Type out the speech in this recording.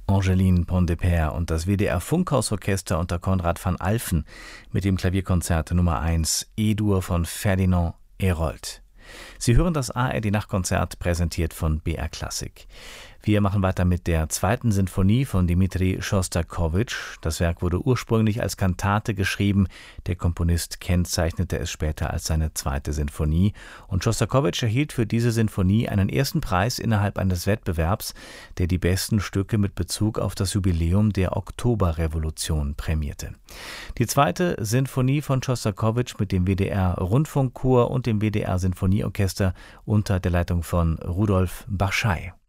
Angeline Pontdepère und das WDR-Funkhausorchester unter Konrad van Alphen mit dem Klavierkonzert Nummer 1 E-Dur von Ferdinand Hérold. Sie hören das ARD-Nachtkonzert, präsentiert von BR Klassik. Wir machen weiter mit der 2. Sinfonie von Dmitri Schostakowitsch. Das Werk wurde ursprünglich als Kantate geschrieben. Der Komponist kennzeichnete es später als seine 2. Sinfonie. Und Schostakowitsch erhielt für diese Sinfonie einen ersten Preis innerhalb eines Wettbewerbs, der die besten Stücke mit Bezug auf das Jubiläum der Oktoberrevolution prämierte. Die 2. Sinfonie von Schostakowitsch mit dem WDR-Rundfunkchor und dem WDR-Sinfonieorchester unter der Leitung von Rudolf Barschai.